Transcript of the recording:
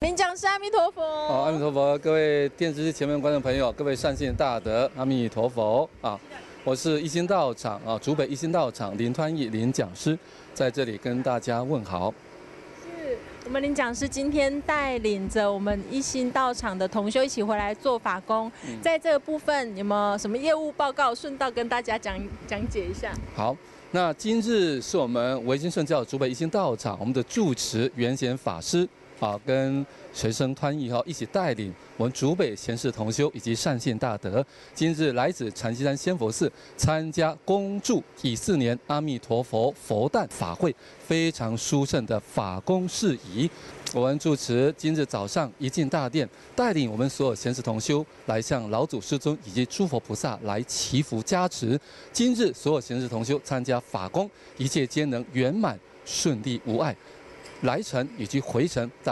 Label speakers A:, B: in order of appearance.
A: 领讲师阿弥陀佛。
B: 阿弥陀佛，各位电视机前面观众朋友，各位善信大德，阿弥陀佛啊！我是一心道场竹北一心道场林团义林讲师，在这里跟大家问好。
A: 是我们林讲师今天带领着我们一心道场的同修一起回来做法工，在这个部分有没有什么业务报告，顺道跟大家讲解一下？
B: 好。那今日是我们维新圣教竹北一心道场我们的住持圆贤法师跟随身团义一起带领我们竹北贤士同修以及善信大德，今日来自禅西山仙佛寺参加恭祝乙巳年阿弥陀佛佛诞法会，非常殊胜的法工事宜。我们住持今日早上一进大殿，带领我们所有贤士同修来向老祖师尊以及诸佛菩萨来祈福加持。今日所有贤士同修参加法工，一切皆能圆满顺利无碍，来程以及回程到